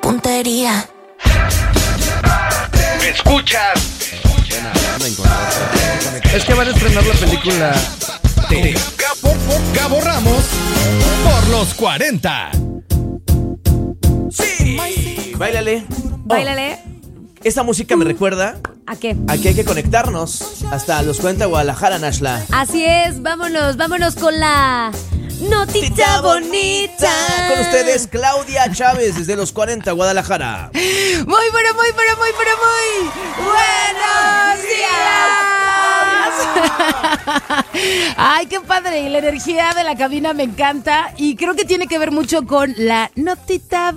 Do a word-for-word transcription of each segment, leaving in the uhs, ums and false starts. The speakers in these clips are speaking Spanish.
puntería. ¿Me escuchas? Es que van a estrenar la película de Gabo, Gabo Ramos por los cuarenta. Sí. Báilale. Báilale. Oh, esta música me recuerda ¿A qué? a que hay que conectarnos hasta los cuarenta Guadalajara, Nashla. Así es, vámonos, vámonos con la notita bonita. Con ustedes, Claudia Chávez, desde los cuarenta Guadalajara. Muy, pero muy, pero muy, pero muy buenos días. Ay, qué padre. La energía de la cabina me encanta y creo que tiene que ver mucho con la notita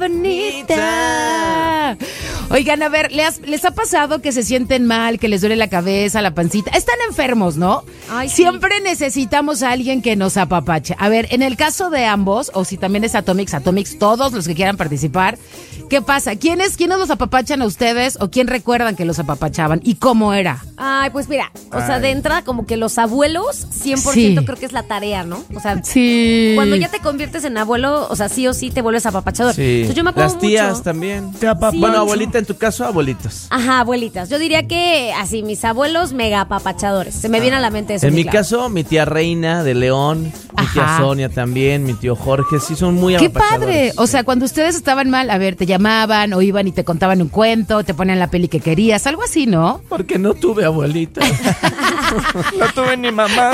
bonita. Oigan, a ver, ¿les, ¿les ha pasado que se sienten mal, que les duele la cabeza, la pancita? Están enfermos, ¿no? Ay, sí. Siempre necesitamos a alguien que nos apapache. A ver, en el caso de ambos, o si también es Atomics, Atomics, todos los que quieran participar, ¿qué pasa? ¿Quiénes, ¿Quiénes los apapachan a ustedes o quién recuerdan que los apapachaban? ¿Y cómo era? Ay, pues mira, o sea, de entrada como que los abuelos cien por ciento sí. Creo que es la tarea, ¿no? O sea, sí. Cuando ya te conviertes en abuelo, o sea, sí o sí te vuelves apapachador. Sí. Entonces, yo me acuerdo Las tías mucho, también. Sí. Bueno, abuelita, en tu caso, abuelitos. Ajá, abuelitas. Yo diría que así, mis abuelos mega apapachadores. Se me viene a la mente eso. En mi claro. caso, mi tía Reina de León, mi Ajá. tía Sonia también, mi tío Jorge, sí son muy ¡Qué apapachadores. padre! O sea, cuando ustedes estaban mal, a ver, te llamaban o iban y te contaban un cuento, te ponían la peli que querías, algo así, ¿no? Porque no tuve abuelita. No tuve ni mamá.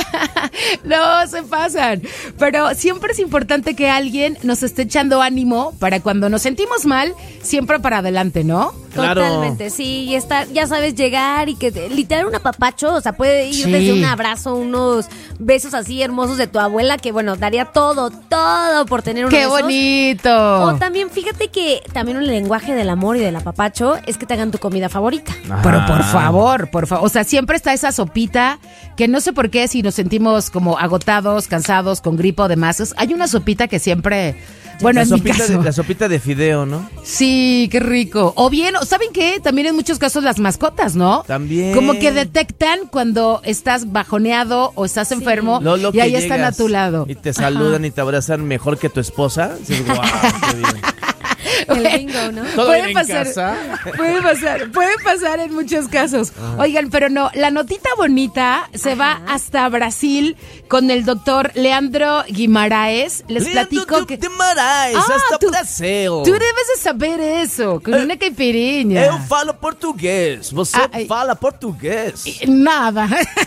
No, se pasan. Pero siempre es importante que alguien nos esté echando ánimo para cuando nos sentimos mal, siempre para adelante, ¿no? Claro. Totalmente, sí, y está, ya sabes, llegar y que te- literal un apapacho, o sea, puede ir Sí. desde un abrazo, unos besos así hermosos de tu abuela, que bueno, daría todo, todo por tener uno de ¡Qué esos. bonito! O también, fíjate que también un lenguaje del amor y del apapacho es que te hagan tu comida favorita. Pero por favor, por favor. O sea, siempre está esa sopita que no sé por qué si nos sentimos como agotados, cansados, con gripa o demás. Hay una sopita que siempre... Bueno, la en mi sopita caso... de, la sopita de fideo, ¿no? Sí, qué rico. O bien, ¿saben qué? También en muchos casos las mascotas, ¿no? También. Como que detectan cuando estás bajoneado o estás enfermo Lolo, y ahí que están a llegas tu lado. Y te saludan y te abrazan mejor que tu esposa. Dices, guau, qué bien. El bingo, ¿no? ¿Todo Puede bien en pasar, casa? puede pasar, puede pasar en muchos casos. Oigan, pero no, la notita bonita se va hasta Brasil con el doctor Leandro Guimaraes. Les platico que... De Marais, Ah, hasta tú- Brasil. Tú debes de saber eso, con una caipirinha. Eu falo português. Você Ah, ay. fala português. Nada,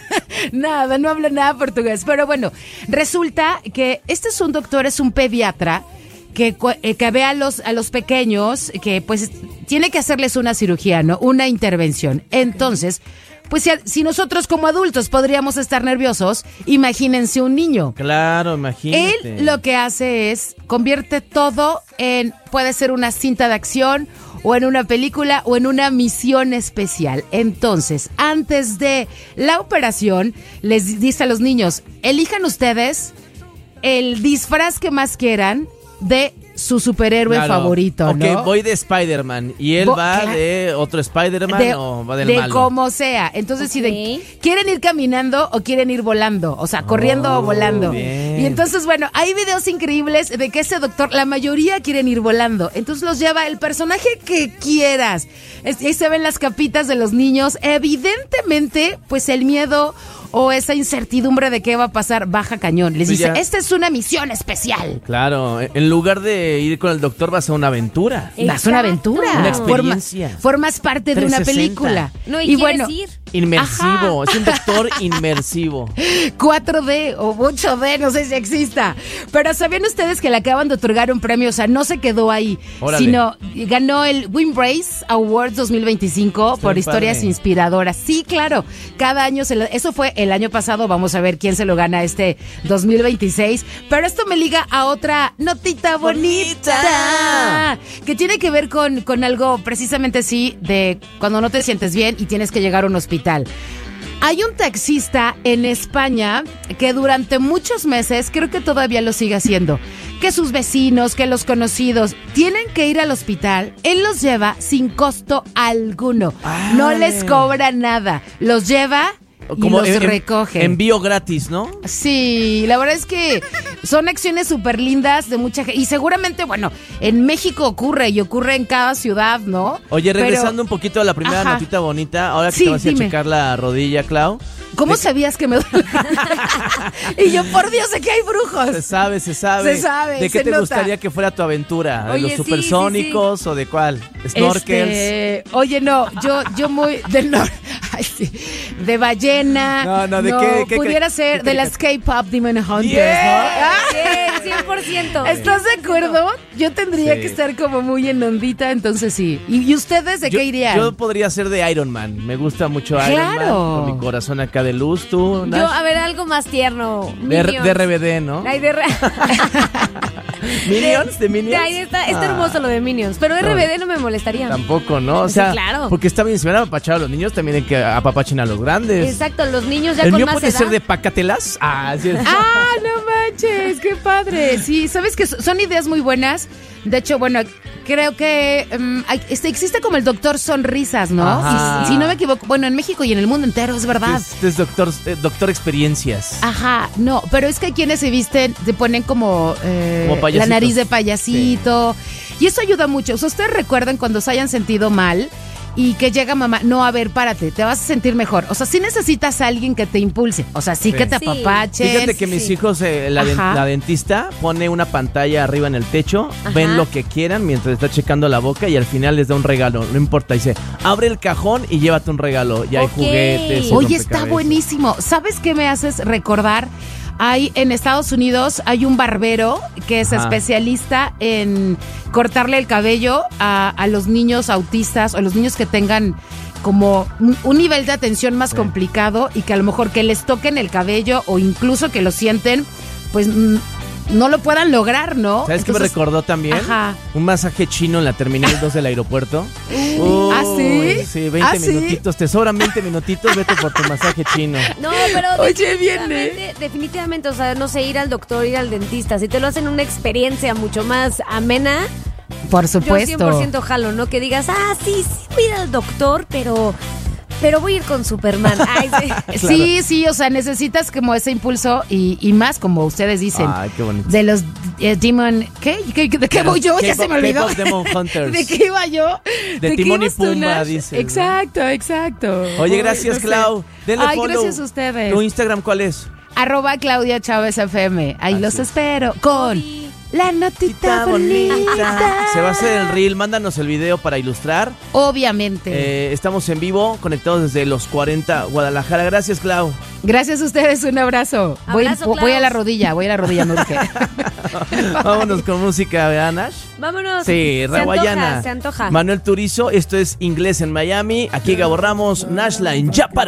nada, no hablo nada portugués. Pero bueno, resulta que este es un doctor, es un pediatra que, cu- eh, que ve a los, a los pequeños que pues tiene que hacerles una cirugía, ¿no? Una intervención. Entonces, pues si, si nosotros como adultos podríamos estar nerviosos, imagínense un niño. Claro, imagínate. Él lo que hace es convierte todo en, puede ser una cinta de acción o en una película o en una misión especial. Entonces, antes de la operación, les dice a los niños, elijan ustedes el disfraz que más quieran de su superhéroe Claro. favorito, Ok, ¿no? voy de Spider-Man. ¿Y él Vo- va claro. de otro Spider-Man de, o va del de malo? como sea. Entonces, si de- Ok. quieren ir caminando o quieren ir volando, o sea, corriendo o volando. bien. Y entonces, bueno, hay videos increíbles de que ese doctor, la mayoría quieren ir volando. Entonces los lleva el personaje que quieras. Es- ahí se ven las capitas de los niños. Evidentemente, pues el miedo o esa incertidumbre de qué va a pasar baja cañón. Les Pues dice, ya. esta es una misión especial. Claro, en lugar de ir con el doctor vas a una aventura. Das una aventura. Una Forma- experiencia. formas parte de una trescientos sesenta. película. No, y, quieres ir. Inmersivo, es un doctor inmersivo. cuatro D o ocho D, no sé si exista. Pero ¿sabían ustedes que le acaban de otorgar un premio? O sea, no se quedó ahí, Órale. sino ganó el Wimbrace Awards dos mil veinticinco Está por bien historias padre. inspiradoras. Sí, claro, cada año, se lo- eso fue el año pasado, vamos a ver quién se lo gana este dos mil veintiséis. Pero esto me liga a otra notita bonita, que tiene que ver con, con algo precisamente así, de cuando no te sientes bien y tienes que llegar a un hospital. Hay un taxista en España que durante muchos meses, creo que todavía lo sigue haciendo, que sus vecinos, que los conocidos tienen que ir al hospital, él los lleva sin costo alguno. No Ay. les cobra nada. Los lleva como los en- en- recoge. envío gratis, ¿no? Sí, la verdad es que son acciones súper lindas de mucha gente. Y seguramente, bueno, en México ocurre y ocurre en cada ciudad, ¿no? Oye, Pero, regresando un poquito a la primera Ajá. notita bonita, ahora que Sí, te vas a dime. checar la rodilla, Clau. ¿Cómo de- sabías que me duele? Y yo, por Dios, sé que hay brujos. Se sabe, se sabe. Se sabe, ¿De qué se te nota. gustaría que fuera tu aventura? ¿De Oye, los sí, supersónicos o de cuál? ¿Snorkels? Este, oye, no, yo, yo muy del norte, ay, sí, de ballena. No, no, ¿de qué- qué pudiera cre- ser qué de las K-pop Demon Hunters, Yeah. ¿no? Sí, cien por ciento. ¿Estás de acuerdo? Yo tendría Sí. que estar como muy en ondita, entonces sí. ¿Y, y ustedes de Yo, qué irían? yo podría ser de Iron Man. Me gusta mucho Iron Man. Claro. Con mi corazón acá de luz. ¿Tú, Yo, Nash? a ver, algo más tierno. de, Minions. de R B D, ¿no? Ay, de, re- ¿Minions? ¿De Minions? Ay, está, está Ah, hermoso lo de Minions. Pero R B D no me molestaría. Tampoco, ¿no? O Sí, sea, claro. porque está bien, si van a apapachar a los niños, también hay que apapachen a los grandes. Exacto, los niños ya ¿El con mío más puede edad. ser de Pacatelas? Ah, sí. Ah, no manches, qué padre. Sí, sabes que so- son ideas muy buenas. De hecho, bueno, creo que um, hay- este, existe como el doctor Sonrisas, ¿no? Ajá. Si, si no me equivoco, bueno, en México y en el mundo entero, es verdad. Este es doctor, eh, doctor Experiencias. Ajá, no, pero es que hay quienes se visten, se ponen como, eh, Como la payasitos. nariz de payasito. Y eso ayuda mucho. O sea, ustedes recuerdan cuando se hayan sentido mal y que llega mamá, no, a ver, párate, te vas a sentir mejor. O sea, sí necesitas a alguien que te impulse. O sea, sí, Sí. que te Sí. apapachen. Fíjate que sí, mis sí. hijos, eh, la, den- Ajá. la dentista pone una pantalla arriba en el techo, Ajá. ven lo que quieran mientras está checando la boca y al final les da un regalo. No importa, dice, abre el cajón y llévate un regalo. Ya hay Ok. juguetes. y Oye, está rompecabezas. buenísimo. ¿Sabes qué me haces recordar? Hay en Estados Unidos hay un barbero que es Ajá. especialista en cortarle el cabello a, a los niños autistas o los niños que tengan como un, un nivel de atención más Sí. complicado y que a lo mejor que les toquen el cabello o incluso que lo sienten, pues mm, no lo puedan lograr, ¿no? ¿Sabes qué me Entonces, recordó también? Ajá. Un masaje chino en la Terminal dos del aeropuerto. ¿Ah, sí? Uy, Sí, veinte ¿Ah, sí? minutitos. Te sobran veinte minutitos, vete por tu masaje chino. No, pero Oye, bien, definitivamente, definitivamente, o sea, no sé, ir al doctor, ir al dentista, si te lo hacen una experiencia mucho más amena, Por yo cien supuesto. por ciento jalo, ¿no? Que digas, ah, sí, sí, voy a ir al doctor, pero, pero voy a ir con Superman. Ay, sí. Sí, sí, o sea, necesitas como ese impulso y, y más, como ustedes dicen, Ay, qué bonito. de los eh, Demon... ¿Qué? ¿Qué- ¿De qué De voy los yo? Ya K-pop- se me olvidó. K-pop Demon Hunters. ¿De qué iba yo? De qué Timón y ibas tú, Pumba, Nash? dices, ¿no? Exacto, exacto. Oye, Ay, gracias, no sé. Clau. Denle Ay, follow. gracias a ustedes. ¿Tu Instagram cuál es? Arroba Claudia Chávez F M. Ahí Así los es. espero con Oye. la notita bonita. Se va a hacer el reel. Mándanos el video para ilustrar. Obviamente. Eh, estamos en vivo, conectados desde los cuarenta Guadalajara. Gracias, Clau. Gracias a ustedes, un abrazo. Voy, Abrazo, voy a Klaus. la rodilla, voy a la rodilla, me urge. Vámonos con música, ¿verdad, Nash? Vámonos. Sí, Se Raguayana. antoja, se antoja. Manuel Turizo, esto es Inglés en Miami. Aquí Gabo Ramos, Nashla en Ya para.